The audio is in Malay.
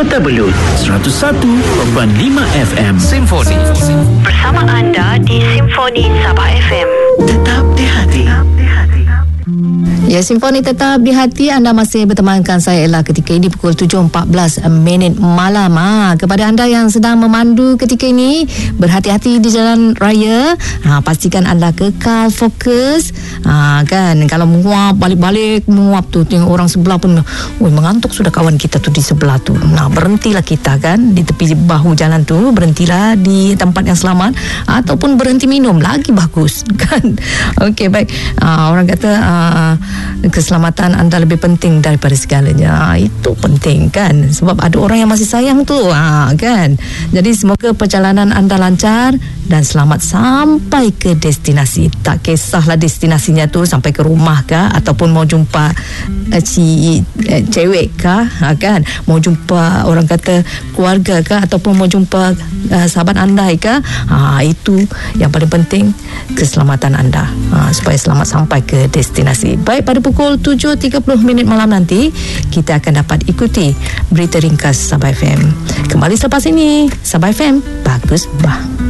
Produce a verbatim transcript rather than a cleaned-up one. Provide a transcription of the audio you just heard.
W seratus satu perpuluhan lima F M Simfoni. Bersama anda di Simfoni Sabah F M. Tetap di hati. Ya, Simfoni tetap di hati. Anda masih bertemankan saya Ella ketika ini pukul tujuh empat belas minit malam. Ha, kepada anda yang sedang memandu ketika ini, berhati-hati di jalan raya. Ha, pastikan anda kekal fokus. Ha, kan, kalau menguap balik-balik menguap tu, tengok orang sebelah pun, oi, mengantuk sudah kawan kita tu di sebelah tu. Nah, berhentilah kita kan di tepi bahu jalan tu, berhentilah di tempat yang selamat ataupun berhenti minum, lagi bagus kan. Okey, baik. Ha, orang kata uh, keselamatan anda lebih penting daripada segalanya. Ha, itu penting kan, sebab ada orang yang masih sayang tu, ha, kan. Jadi semoga perjalanan anda lancar dan selamat sampai ke destinasi. Tak kisahlah destinasinya tu sampai ke rumah kah, ataupun mau jumpa uh, si uh, cewek kah, ha, kan, mau jumpa orang kata keluarga kah, ataupun mau jumpa uh, sahabat anda kah. Ha, itu yang paling penting, keselamatan anda, ha, supaya selamat sampai ke destinasi. Baik, pada pukul tujuh tiga puluh minit malam nanti kita akan dapat ikuti berita ringkas Sabah F M. Kembali selepas ini. Sabah F M, bagus bah.